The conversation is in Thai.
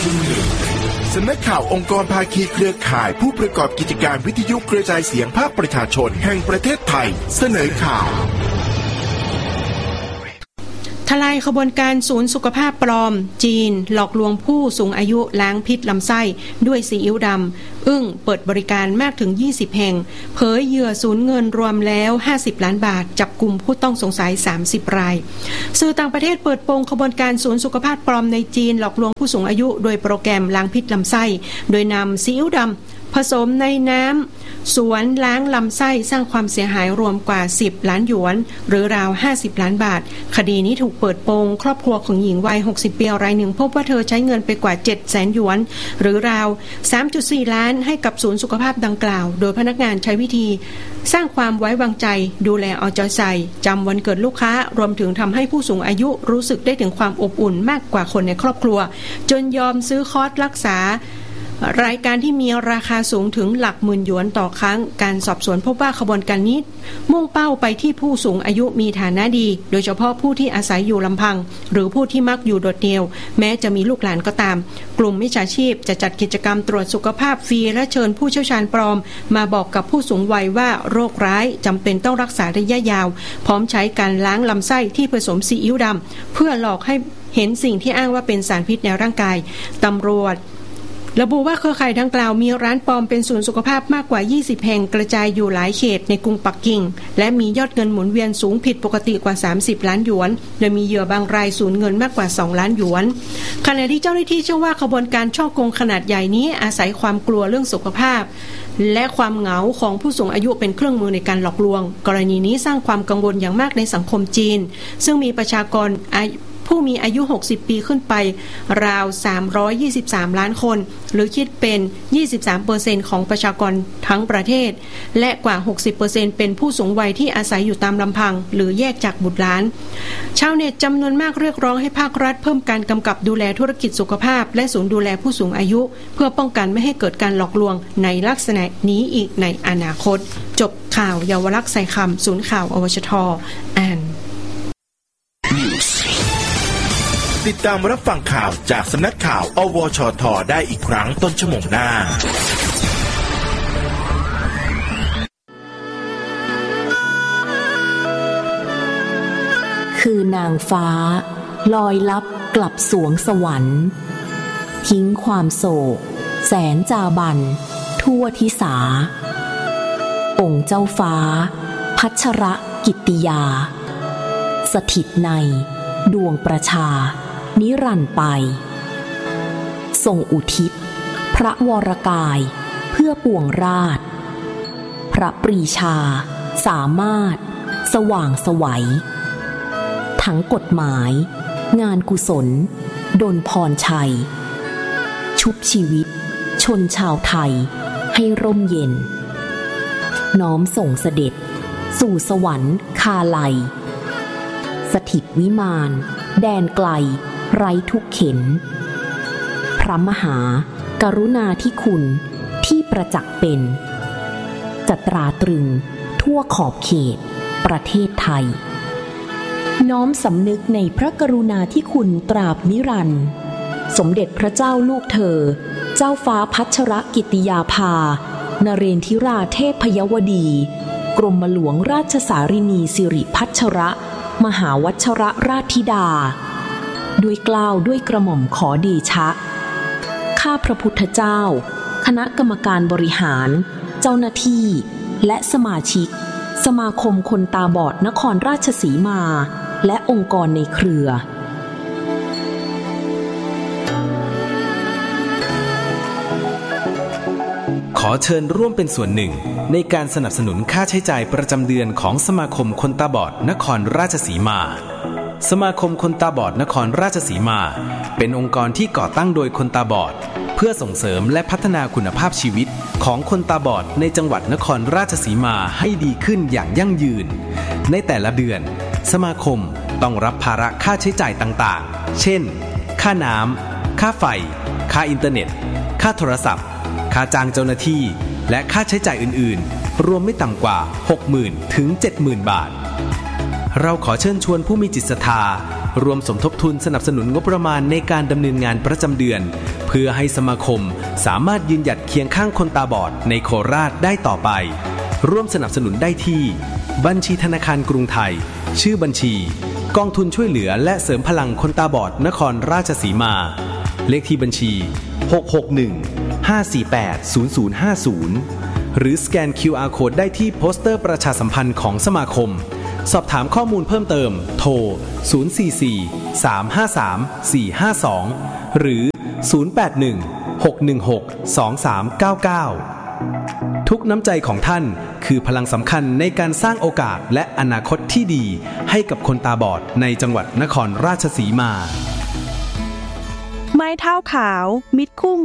สำนักข่าวองค์กรภาคีเครือข่ายผู้ประกอบกิจการวิทยุกระจายเสียงภาคประชาชนแห่งประเทศไทยเสนอข่าวทลายขบวนการศูนย์สุขภาพปลอมจีนหลอกลวงผู้สูงอายุล้างพิษลำไส้ด้วยซีอิ๊วดำเปิดบริการมากถึง20แห่งเผยเหยื่อสูญเงินรวมแล้ว50ล้านบาทจับกุมผู้ต้องสงสัย30รายสื่อต่างประเทศเปิดโปงขบวนการศูนย์สุขภาพปลอมในจีนหลอกลวงผู้สูงอายุโดยโปรแกรมล้างพิษลำไส้โดยนำซีอิ๊วดำผสมในน้ำสวนล้างลำไส้สร้างความเสียหายรวมกว่า10ล้านหยวนหรือราว50ล้านบาทคดีนี้ถูกเปิดโปงครอบครัวของหญิงวัย60ปีรายหนึ่งพบว่าเธอใช้เงินไปกว่า700,000หยวนหรือราว 3.4 ล้านให้กับศูนย์สุขภาพดังกล่าวโดยพนักงานใช้วิธีสร้างความไว้วางใจดูแลเอาใจใส่จำวันเกิดลูกค้ารวมถึงทำให้ผู้สูงอายุรู้สึกได้ถึงความอบอุ่นมากกว่าคนในครอบครัวจนยอมซื้อคอร์สรักษารายการที่มีราคาสูงถึงหลักหมื่นหยวนต่อครั้งการสอบสวนพบว่าขบวนการนี้มุ่งเป้าไปที่ผู้สูงอายุมีฐานะดีโดยเฉพาะผู้ที่อาศัยอยู่ลำพังหรือผู้ที่มักอยู่โดดเดี่ยวแม้จะมีลูกหลานก็ตามกลุ่มมิจฉาชีพจะจัดกิจกรรมตรวจสุขภาพฟรีและเชิญผู้เชี่ยวชาญปลอมมาบอกกับผู้สูงวัยว่าโรคร้ายจำเป็นต้องรักษาระยะยาวพร้อมใช้การล้างลำไส้ที่ผสมซีอิ๊วดำเพื่อหลอกให้เห็นสิ่งที่อ้างว่าเป็นสารพิษในร่างกายตำรวจระบุว่าเครือข่ายดังกล่าวมีร้านปลอมเป็นศูนย์สุขภาพมากกว่า20แห่งกระจายอยู่หลายเขตในกรุงปักกิ่งและมียอดเงินหมุนเวียนสูงผิดปกติกว่า30ล้านหยวนโดยมีเหยื่อบางรายสูญเงินมากกว่า2ล้านหยวนขณะที่เจ้าหน้าที่เชื่อว่าขบวนการฉ้อโกงขนาดใหญ่นี้อาศัยความกลัวเรื่องสุขภาพและความเหงาของผู้สูงอายุเป็นเครื่องมือในการหลอกลวงกรณีนี้สร้างความกังวลอย่างมากในสังคมจีนซึ่งมีประชากรผู้มีอายุ60ปีขึ้นไปราว323ล้านคนหรือคิดเป็น 23% ของประชากรทั้งประเทศและกว่า 60% เป็นผู้สูงวัยที่อาศัยอยู่ตามลำพังหรือแยกจากบุตรหลานชาวเน็ตจำนวนมากเรียกร้องให้ภาครัฐเพิ่มการกำกับดูแลธุรกิจสุขภาพและศูนย์ดูแลผู้สูงอายุเพื่อป้องกันไม่ให้เกิดการหลอกลวงในลักษณะนี้อีกในอนาคตจบข่าวเยาวลักษณ์ใส่คำศูนย์ข่าวอวชท.อ่านติดตามรับฟังข่าวจากสำนักข่าวอวชท.ได้อีกครั้งต้นชั่วโมงหน้าคือนางฟ้าลอยลับกลับสวงสวรรค์ทิ้งความโศกแสนจาบันทั่วทิสาองค์เจ้าฟ้าพัชรกิตติยาสถิตในดวงประชานิรันดร์ไปทรงอุทิศพระวรกายเพื่อปวงราชพระปรีชาสามารถสว่างไสวทั้งกฎหมายงานกุศลดลพรชัยชุบชีวิตชนชาวไทยให้ร่มเย็นน้อมส่งเสด็จสู่สวรรค์คาลัยสถิตวิมานแดนไกลไร้ทุกเข็ญพระมหากรุณาธิคุณที่ประจักษ์เป็นจะตราตรึงทั่วขอบเขตประเทศไทยน้อมสำนึกในพระกรุณาธิคุณตราบนิรันดร์สมเด็จพระเจ้าลูกเธอเจ้าฟ้าพัชรกิติยาภานเรนทิราเทพยวดีกรมหลวงราชสารินีสิริพัชรมหาวัชรราชธิดาด้วยเกล้าด้วยกระหม่อมขอเดชะข้าพระพุทธเจ้าคณะกรรมการบริหารเจ้าหน้าที่และสมาชิกสมาคมคนตาบอดนครราชสีมาและองค์กรในเครือขอเชิญร่วมเป็นส่วนหนึ่งในการสนับสนุนค่าใช้จ่ายประจำเดือนของสมาคมคนตาบอดนครราชสีมาสมาคมคนตาบอดนครราชสีมาเป็นองค์กรที่ก่อตั้งโดยคนตาบอดเพื่อส่งเสริมและพัฒนาคุณภาพชีวิตของคนตาบอดในจังหวัดนครราชสีมาให้ดีขึ้นอย่างยั่งยืนในแต่ละเดือนสมาคมต้องรับภาระค่าใช้จ่ายต่างๆเช่นค่าน้ำค่าไฟค่าอินเทอร์เน็ตค่าโทรศัพท์ค่าจ้างเจ้าหน้าที่และค่าใช้จ่ายอื่นๆรวมไม่ต่ำกว่า 60,000 ถึง 70,000 บาทเราขอเชิญชวนผู้มีจิตศรัทธารวมสมทบทุนสนับสนุนงบประมาณในการดำเนินงานประจำเดือนเพื่อให้สมาคมสามารถยืนหยัดเคียงข้างคนตาบอดในโคราชได้ต่อไปร่วมสนับสนุนได้ที่บัญชีธนาคารกรุงไทยชื่อบัญชีกองทุนช่วยเหลือและเสริมพลังคนตาบอดนครราชสีมาเลขที่บัญชี661-548-0050หรือสแกน QR Code ได้ที่โปสเตอร์ประชาสัมพันธ์ของสมาคมสอบถามข้อมูลเพิ่มเติมโทร044-353-452หรือ081-616-2399ทุกน้ำใจของท่านคือพลังสำคัญในการสร้างโอกาสและอนาคตที่ดีให้กับคนตาบอดในจังหวัดนครราชสีมาไม้เท้าขาวมิตรคู่